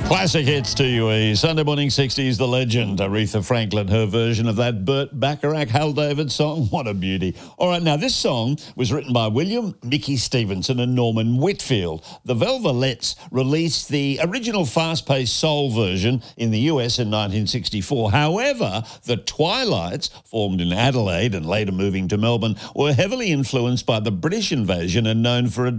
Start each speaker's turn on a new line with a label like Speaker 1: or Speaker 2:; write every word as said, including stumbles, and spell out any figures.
Speaker 1: Classic hits to you, E. Sunday Morning sixties, the legend, Aretha Franklin, her version of that Burt Bacharach, Hal David song. What a beauty. All right, now this song was written by William Mickey Stevenson and Norman Whitfield. The Velvelettes released the original fast-paced soul version in the U S in nineteen sixty-four. However, the Twilights, formed in Adelaide and later moving to Melbourne, were heavily influenced by the British invasion and known for a